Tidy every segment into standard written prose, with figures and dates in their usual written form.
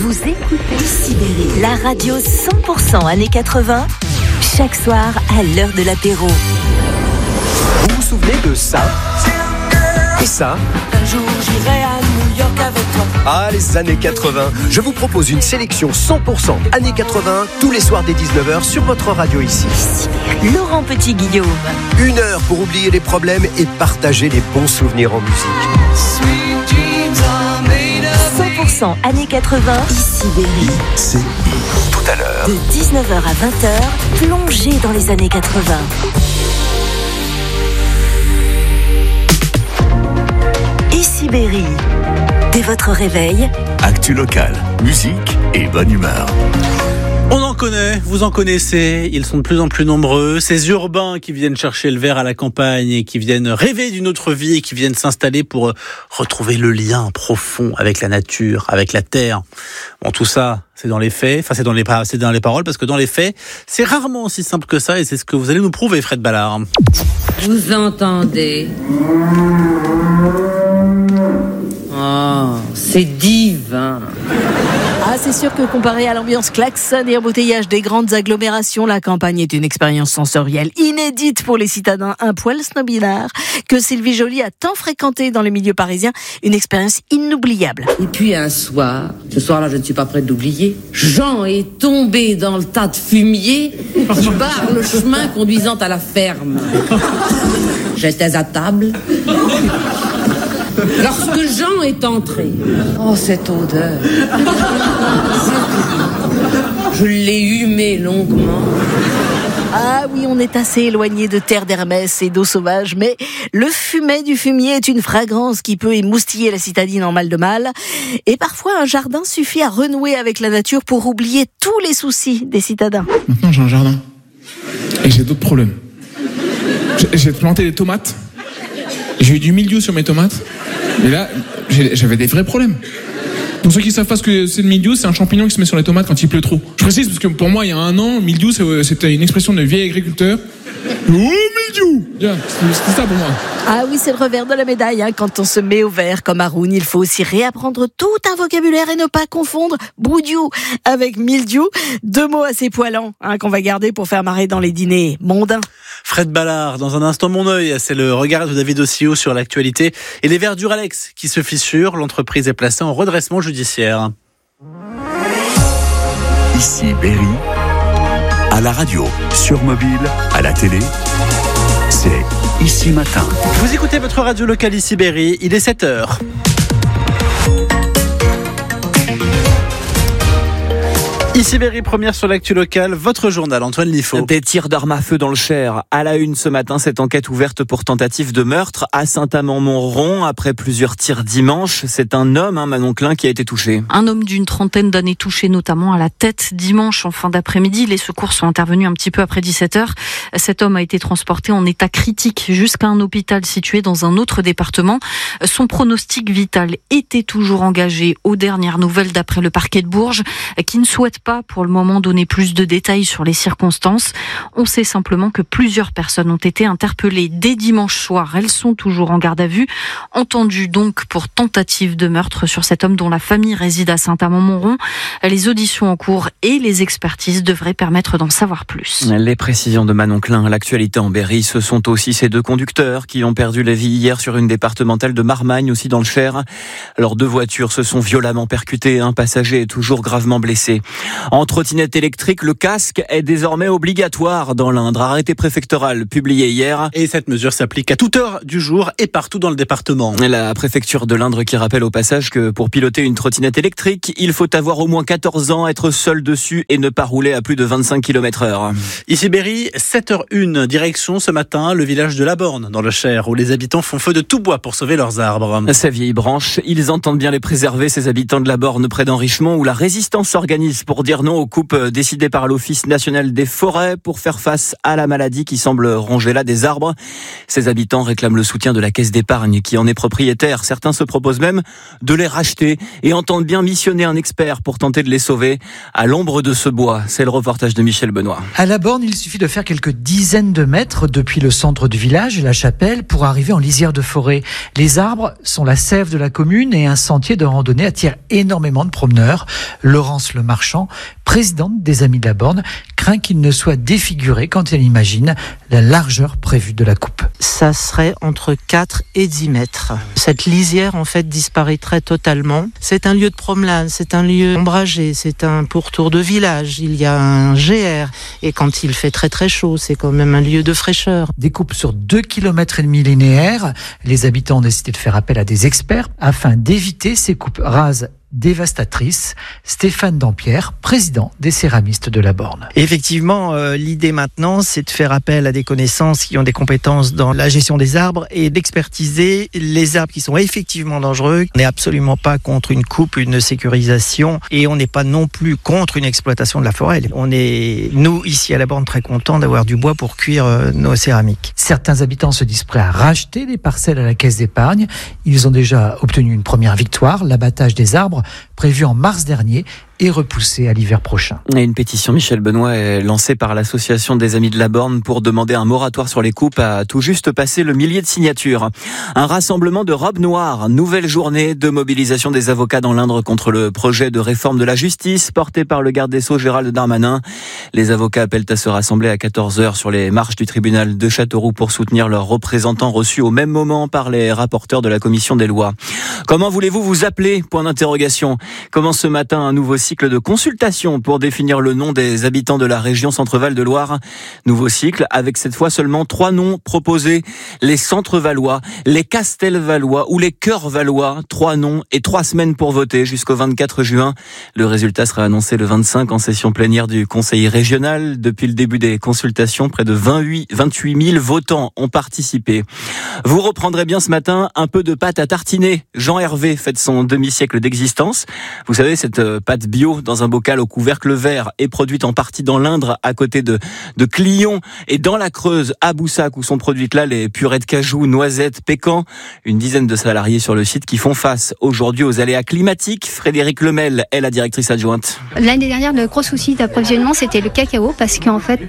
Vous écoutez Sibérie, la radio 100% années 80, chaque soir à l'heure de l'apéro. Vous vous souvenez de ça? Et ça? Un jour j'irai à New York avec toi. Ah, les années 80. Je vous propose une sélection 100% années 80 tous les soirs dès 19h sur votre radio ici. Sibérie, Laurent Petit-Guillaume. 1 heure pour oublier les problèmes et partager les bons souvenirs en musique. 100% années 80, Sibérie. C'est tout à l'heure. De 19h à 20h, plongez dans les années 80. Sibérie. Dès votre réveil, actu local, musique et bonne humeur. On en connaît, vous en connaissez, ils sont de plus en plus nombreux, ces urbains qui viennent chercher le verre à la campagne et qui viennent rêver d'une autre vie et qui viennent s'installer pour retrouver le lien profond avec la nature, avec la terre. Bon, tout ça, c'est dans les faits, enfin c'est dans les paroles, parce que dans les faits, c'est rarement aussi simple que ça et c'est ce que vous allez nous prouver, Fred Ballard. Vous entendez ? Oh, c'est divin. Ah, c'est sûr que comparé à l'ambiance klaxon et embouteillage des grandes agglomérations, la campagne est une expérience sensorielle inédite pour les citadins un poil snobinards que Sylvie Joly a tant fréquenté dans les milieux parisiens, une expérience inoubliable. Et puis un soir, ce soir-là je ne suis pas prête d'oublier, Jean est tombé dans le tas de fumier qui barre le chemin conduisant à la ferme. J'étais à table. Lorsque Jean est entré, oh cette odeur, je l'ai humé longuement. Ah oui, on est assez éloigné de terre d'Hermès et d'eau sauvage, mais le fumet du fumier est une fragrance qui peut émoustiller la citadine en mal de mal. Et parfois, un jardin suffit à renouer avec la nature pour oublier tous les soucis des citadins. Maintenant, j'ai un jardin et j'ai d'autres problèmes. J'ai planté des tomates. J'ai eu du mildiou sur mes tomates. Et là, j'avais des vrais problèmes. Pour ceux qui ne savent pas ce que c'est le mildiou, c'est un champignon qui se met sur les tomates quand il pleut trop. Je précise parce que pour moi, il y a 1 an, mildiou, c'était une expression de vieil agriculteur. Oh, mildiou! C'était ça pour moi. Ah oui, c'est le revers de la médaille. Quand on se met au vert comme Haroun, il faut aussi réapprendre tout un vocabulaire et ne pas confondre boudiou avec mildiou. 2 mots assez poilants qu'on va garder pour faire marrer dans les dîners mondains. Fred Ballard, dans un instant mon œil, c'est le regard de David Ossio sur l'actualité et les verres Duralex qui se fissurent. L'entreprise est placée en redressement judiciaire. Ici Berry, à la radio, sur mobile, à la télé, c'est Ici Matin. Vous écoutez votre radio locale Ici Berry, il est 7h. Ici Berry, première sur l'actu locale, votre journal, Antoine Liffaut. Des tirs d'armes à feu dans le Cher. À la une ce matin, cette enquête ouverte pour tentative de meurtre à Saint-Amand-Montrond. Après plusieurs tirs dimanche, c'est un homme, Manon Klein, qui a été touché. Un homme d'une trentaine d'années touché notamment à la tête dimanche en fin d'après-midi. Les secours sont intervenus un petit peu après 17h. Cet homme a été transporté en état critique jusqu'à un hôpital situé dans un autre département. Son pronostic vital était toujours engagé aux dernières nouvelles d'après le parquet de Bourges, qui ne souhaite pas pour le moment donner plus de détails sur les circonstances. On sait simplement que plusieurs personnes ont été interpellées dès dimanche soir. Elles sont toujours en garde à vue, entendues donc pour tentative de meurtre sur cet homme dont la famille réside à Saint-Amand-Montrond. Les auditions en cours et les expertises devraient permettre d'en savoir plus. Les précisions de Manon Klein. L'actualité en Berry, ce sont aussi ces 2 conducteurs qui ont perdu la vie hier sur une départementale de Marmagne, aussi dans le Cher. Leurs 2 voitures se sont violemment percutées. Un passager est toujours gravement blessé. En trottinette électrique, le casque est désormais obligatoire dans l'Indre. Arrêté préfectoral publié hier. Et cette mesure s'applique à toute heure du jour et partout dans le département. La préfecture de l'Indre qui rappelle au passage que pour piloter une trottinette électrique, il faut avoir au moins 14 ans, être seul dessus et ne pas rouler à plus de 25 km/h. Ici Berry, 7h01, direction ce matin le village de La Borne dans le Cher où les habitants font feu de tout bois pour sauver leurs arbres. Sa vieille branche, ils entendent bien les préserver, ces habitants de La Borne près d'Henrichemont où la résistance s'organise pour dire non aux coupes décidées par l'Office national des forêts pour faire face à la maladie qui semble ronger là des arbres. Ces habitants réclament le soutien de la caisse d'épargne qui en est propriétaire. Certains se proposent même de les racheter et entendent bien missionner un expert pour tenter de les sauver à l'ombre de ce bois. C'est le reportage de Michel Benoît. À la borne, il suffit de faire quelques dizaines de mètres depuis le centre du village et la chapelle pour arriver en lisière de forêt. Les arbres sont la sève de la commune et un sentier de randonnée attire énormément de promeneurs. Laurence Le Marchand, présidente des Amis de la Borne, craint qu'il ne soit défiguré quand elle imagine la largeur prévue de la coupe. Ça serait entre 4 et 10 mètres. Cette lisière, en fait, disparaîtrait totalement. C'est un lieu de promenade, c'est un lieu ombragé, c'est un pourtour de village. Il y a un GR. Et quand il fait très très chaud, c'est quand même un lieu de fraîcheur. Des coupes sur 2,5 km linéaires. Les habitants ont décidé de faire appel à des experts afin d'éviter ces coupes rases dévastatrice. Stéphane Dampierre, président des céramistes de la Borne. Effectivement, l'idée maintenant, c'est de faire appel à des connaissances qui ont des compétences dans la gestion des arbres et d'expertiser les arbres qui sont effectivement dangereux. On n'est absolument pas contre une coupe, une sécurisation et on n'est pas non plus contre une exploitation de la forêt. On est, nous, ici à la Borne, très contents d'avoir du bois pour cuire nos céramiques. Certains habitants se disent prêts à racheter des parcelles à la caisse d'épargne. Ils ont déjà obtenu une première victoire, l'abattage des arbres prévu en mars dernier et repoussé à l'hiver prochain. Et une pétition, Michel Benoît, est lancée par l'association des Amis de la Borne pour demander un moratoire sur les coupes à tout juste passer le millier de signatures. Un rassemblement de robes noires, nouvelle journée de mobilisation des avocats dans l'Indre contre le projet de réforme de la justice porté par le garde des Sceaux Gérald Darmanin. Les avocats appellent à se rassembler à 14h sur les marches du tribunal de Châteauroux pour soutenir leurs représentants reçus au même moment par les rapporteurs de la commission des lois. Comment voulez-vous vous appeler ? Point d'interrogation. Commence ce matin un nouveau cycle de consultation pour définir le nom des habitants de la région Centre-Val de Loire. Nouveau cycle avec cette fois seulement 3 noms proposés. Les Centre-Valois, les Castel-Valois ou les Cœur-Valois. 3 noms et 3 semaines pour voter jusqu'au 24 juin. Le résultat sera annoncé le 25 en session plénière du Conseil régional. Depuis le début des consultations, près de 28 000 votants ont participé. Vous reprendrez bien ce matin un peu de pâte à tartiner. Jean Hervé fête son demi-siècle d'existence. Vous savez, cette pâte bio dans un bocal au couvercle vert est produite en partie dans l'Indre, à côté de Clion, et dans la Creuse, à Boussac, où sont produites là les purées de cajou, noisettes, pécans. Une dizaine de salariés sur le site qui font face aujourd'hui aux aléas climatiques. Frédéric Lemel est la directrice adjointe. L'année dernière, le gros souci d'approvisionnement, c'était le cacao, parce qu'en fait,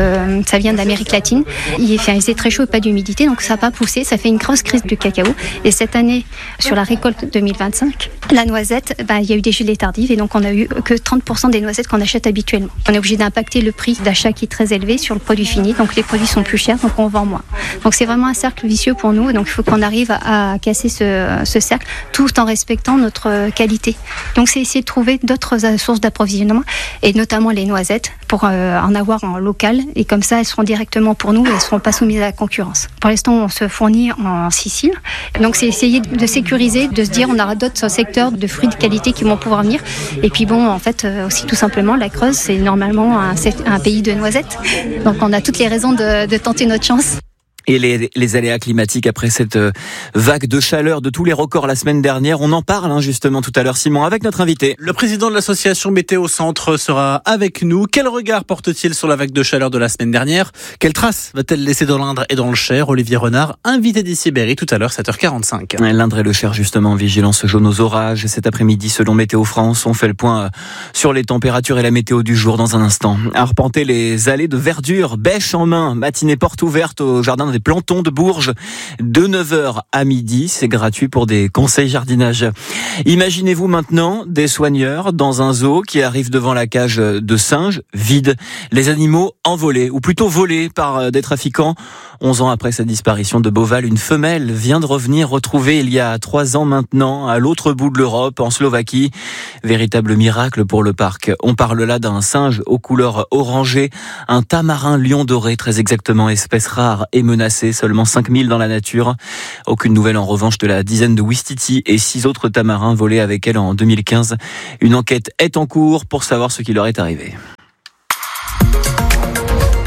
ça vient d'Amérique latine. Il faisait très chaud et pas d'humidité, donc ça n'a pas poussé. Ça fait une grosse crise de cacao. Et cette année, sur la récolte 2025, la noisette, il y a eu des gelées tardives et donc on a eu que 30% des noisettes qu'on achète habituellement. On est obligé d'impacter le prix d'achat qui est très élevé sur le produit fini, donc les produits sont plus chers, donc on vend moins. Donc c'est vraiment un cercle vicieux pour nous, donc il faut qu'on arrive à casser ce cercle tout en respectant notre qualité. Donc c'est essayer de trouver d'autres sources d'approvisionnement et notamment les noisettes pour en avoir en local et comme ça elles seront directement pour nous et elles ne seront pas soumises à la concurrence. Pour l'instant on se fournit en Sicile, donc c'est essayer de sécuriser, de se dire on aura d'autres secteurs de fruits de qualité qui vont pouvoir venir. Et puis bon, en fait, aussi tout simplement, la Creuse, c'est normalement un pays de noisettes. Donc on a toutes les raisons de tenter notre chance. Et les aléas climatiques après cette vague de chaleur de tous les records la semaine dernière. On en parle justement tout à l'heure, Simon, avec notre invité. Le président de l'association Météo Centre sera avec nous. Quel regard porte-t-il sur la vague de chaleur de la semaine dernière ? Quelle trace va-t-elle laisser dans l'Indre et dans le Cher ? Olivier Renard, invité d'ici Berry tout à l'heure, 7h45. L'Indre et le Cher, justement, en vigilance jaune aux orages. Et cet après-midi, selon Météo France, on fait le point sur les températures et la météo du jour dans un instant. Arpenter les allées de verdure, bêche en main, matinée porte ouverte au jardin des Plantons de Bourges de 9h à midi. C'est gratuit pour des conseils jardinage. Imaginez-vous maintenant des soigneurs dans un zoo qui arrivent devant la cage de singes vide. Les animaux envolés, ou plutôt volés par des trafiquants. 11 ans après sa disparition de Beauval, une femelle vient de revenir retrouvée il y a 3 ans maintenant à l'autre bout de l'Europe, en Slovaquie. Véritable miracle pour le parc. On parle là d'un singe aux couleurs orangées, un tamarin lion doré, très exactement, espèce rare et menacée, seulement 5000 dans la nature. Aucune nouvelle en revanche de la dizaine de Ouistiti et 6 autres tamarins volés avec elle en 2015. Une enquête est en cours pour savoir ce qui leur est arrivé.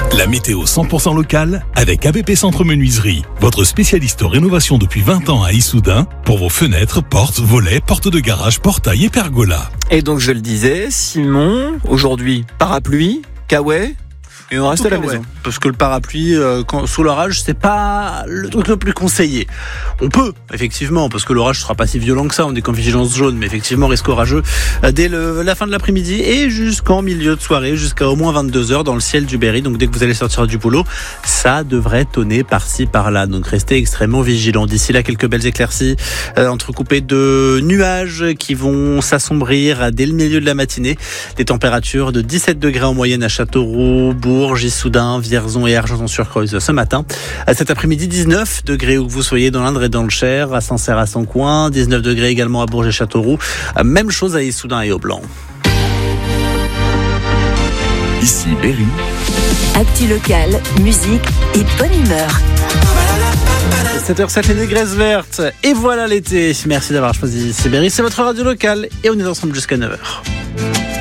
La météo 100% locale avec ABP Centre Menuiserie, votre spécialiste rénovation depuis 20 ans à Issoudun pour vos fenêtres, portes, volets, portes de garage, portails et pergolas. Et donc je le disais, Simon, aujourd'hui parapluie, kawaii, et on reste à la maison. Ouais, parce que le parapluie sous l'orage, c'est pas le truc le plus conseillé. On peut, effectivement, parce que l'orage sera pas si violent que ça. On est qu'en vigilance jaune, mais effectivement, risque orageux dès la fin de l'après-midi et jusqu'en milieu de soirée, jusqu'à au moins 22h dans le ciel du Berry. Donc dès que vous allez sortir du boulot, ça devrait tonner par-ci, par-là. Donc restez extrêmement vigilants. D'ici là, quelques belles éclaircies entrecoupées de nuages qui vont s'assombrir dès le milieu de la matinée. Des températures de 17 degrés en moyenne à Châteauroux, Bourges, Issoudun, Vierzon et Argenton-sur-Creuse ce matin. Cet après-midi, 19 degrés où que vous soyez dans l'Indre et dans le Cher, à Sancerre, à Sancoin, 19 degrés également à Bourges et Châteauroux. Même chose à Issoudun et au Blanc. Ici Berry. Actu locale, musique et bonne humeur. 7h07, les négresses vertes. Et voilà l'été. Merci d'avoir choisi Ici Berry. C'est votre radio locale et on est ensemble jusqu'à 9h.